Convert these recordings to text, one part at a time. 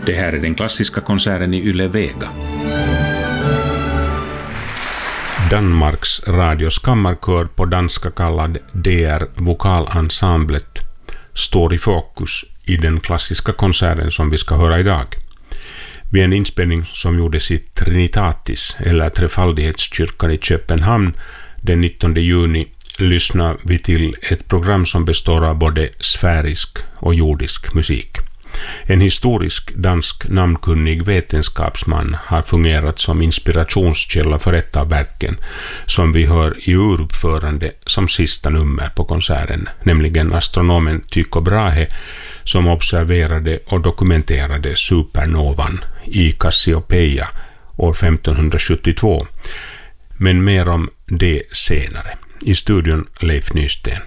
Det här är den klassiska konserten i Yle Vega. Danmarks radios kammarkör på danska kallad DR Vokalensemblet står i fokus i den klassiska konserten som vi ska höra idag. Vid en inspelning som gjordes i Trinitatis eller Trefaldighetskyrkan i Köpenhamn den 19 juni lyssnar vi till ett program som består av både sfärisk och jordisk musik. En historisk dansk namnkunnig vetenskapsman har fungerat som inspirationskälla för ett av verken som vi hör i uruppförande som sista nummer på konserten, nämligen astronomen Tycho Brahe som observerade och dokumenterade supernovan i Cassiopeia år 1572. Men mer om det senare. I studion Leif Nysten.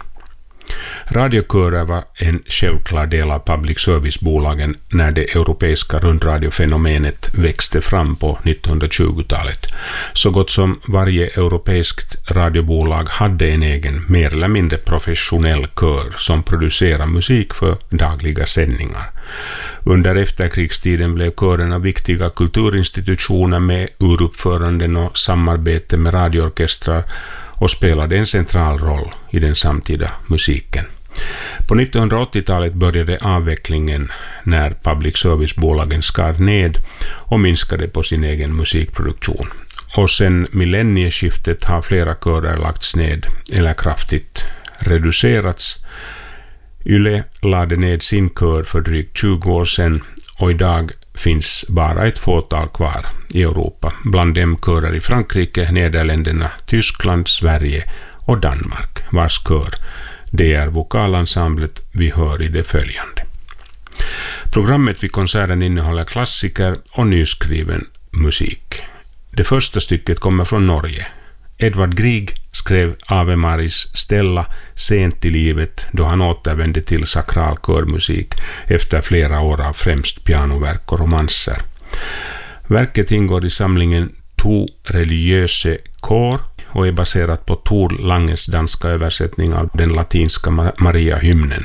Radiokörer var en självklar del av public service-bolagen när det europeiska rundradiofenomenet växte fram på 1920-talet. Så gott som varje europeiskt radiobolag hade en egen, mer eller mindre professionell kör som producerar musik för dagliga sändningar. Under efterkrigstiden blev körerna viktiga kulturinstitutioner med uruppföranden och samarbete med radioorkestrar och spelade en central roll i den samtida musiken. På 1980-talet började avvecklingen när public service-bolagen skar ned och minskade på sin egen musikproduktion. Och sen millennieskiftet har flera körer lagts ned eller kraftigt reducerats. Yle lade ned sin kör för drygt 20 år sedan och idag finns bara ett fåtal kvar i Europa. Bland dem körer i Frankrike, Nederländerna, Tyskland, Sverige och Danmark, vars kör det är vokalensemblet vi hör i det följande. Programmet vid konserten innehåller klassiker och nyskriven musik. Det första stycket kommer från Norge. Edvard Grieg skrev Ave Maris Stella sent i livet då han återvände till sakral körmusik efter flera år av främst pianoverk och romanser. Verket ingår i samlingen To religiöse kor och är baserat på Tor Langes danska översättning av den latinska Maria-hymnen.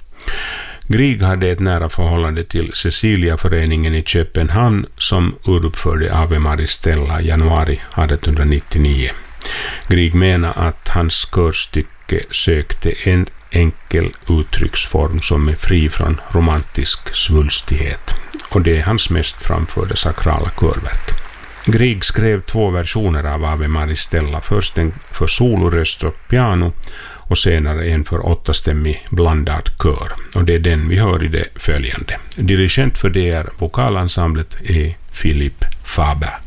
Grieg hade ett nära förhållande till Cecilia-föreningen i Köpenhamn som uruppförde Ave Maris Stella i januari 1899. Grieg menar att hans körstycke sökte en enkel uttrycksform som är fri från romantisk svulstighet, och det är hans mest framförda sakrala körverk. Grieg skrev 2 versioner av Ave Maris Stella, först en för soloröst och piano och senare en för 8-stämmig blandad kör, och det är den vi hör i det följande. Dirigent för DR Vokalensemblet är Philippe Faber.